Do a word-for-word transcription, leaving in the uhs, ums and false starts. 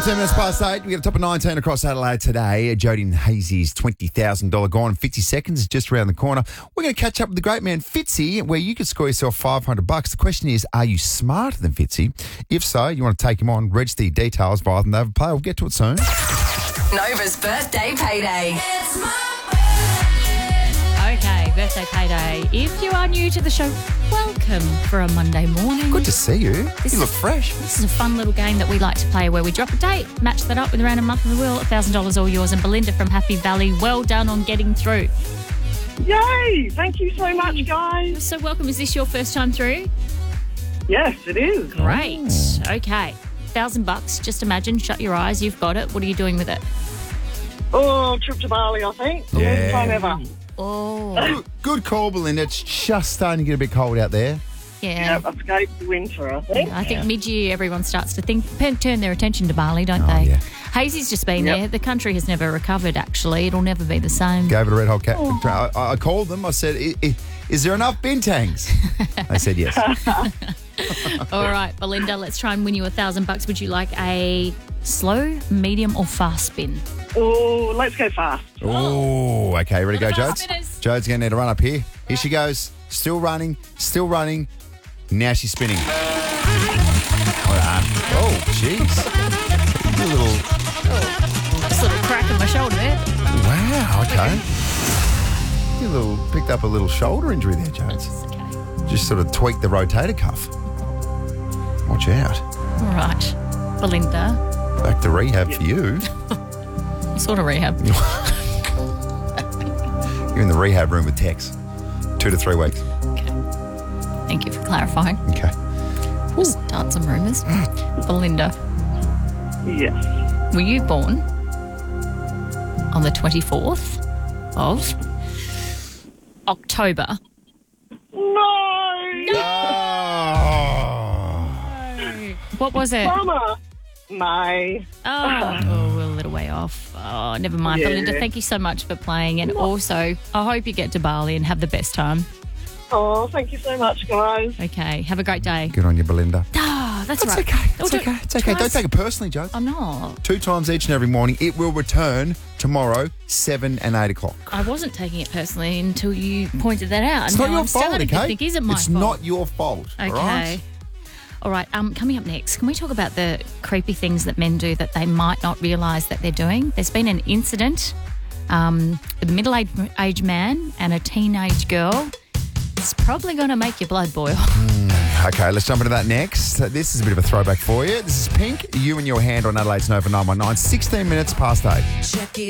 Ten minutes past eight. We got a top of nineteen across Adelaide today. Jody and Hazy's twenty thousand dollars gone in fifty seconds is just around the corner. We're going to catch up with the great man Fitzy, where you could score yourself five hundred bucks. The question is, are you smarter than Fitzy? If so, you want to take him on, register your details via the Nova Play. We'll get to it soon. Nova's birthday payday. It's my Okay, birthday payday. If you are new to the show, welcome for a Monday morning. Good to see you. This you look is- fresh. This is a fun little game that we like to play where we drop a date, match that up with a random month of the wheel, one thousand dollars all yours. And Belinda from Happy Valley, well done on getting through. Yay! Thank you so much, guys. So welcome. Is this your first time through? Yes, it is. Great. Okay. Thousand bucks. Just imagine, shut your eyes, you've got it. What are you doing with it? Oh, trip to Bali, I think. The Yeah. best time ever. Oh, Good, good call, Belinda. It's just starting to get a bit cold out there. yeah. Yep, escape the winter, I think. I think mid-year everyone starts to think, turn their attention to Bali, don't Oh, they? yeah. Hazy's just been Yep. there. The country has never recovered, actually. It'll never be the same. Gave it a red hot cat. I, I called them. I said, I, I, is there enough bintangs? They said yes. All right, Belinda, let's try and win you a thousand bucks. Would you like a slow, medium, or fast spin? Oh, let's go fast. Oh, okay. Ready to go, What about Jodes? spinners? Jodes going to need to run up here. Here she goes. Still running. Still running. Now she's spinning. Well done. Oh, jeez. A little. Just a little crack in my shoulder there. Wow. Okay. You little picked up a little shoulder injury there, Jodes. Okay. Just sort of tweaked the rotator cuff. Watch out. All right, Belinda. Back to rehab for you. What sort of rehab? You're in the rehab room with Tex. Two to three weeks. Thank you for clarifying. Okay. Start some rumours. Belinda, Yes. were you born on the twenty-fourth of October? No! Oh. What was it? Summer. May. Oh, oh, we're a little way off. Oh, never mind. Yeah. Belinda, thank you so much for playing. And also, I hope you get to Bali and have the best time. Oh, thank you so much, guys. Okay, have a great day. Good on you, Belinda. Ah, that's It's right. okay. Oh, It's don't- okay. It's okay. try Don't s- take it personally, Joe. I'm not. Two times each and every morning. It will return tomorrow, seven and eight o'clock. I wasn't taking it personally until you pointed that out. It's and not now your I'm fault, starting to okay? think, is it my it's fault? not your fault. Okay. All right? All right, um, coming up next, can we talk about the creepy things that men do that they might not realise that they're doing? There's been an incident um, with a middle-aged aged man and a teenage girl. It's probably going to make your blood boil. Okay, let's jump into that next. This is a bit of a throwback for you. This is Pink, You and Your Hand on Adelaide's Nova nine one nine, sixteen minutes past eight. check it.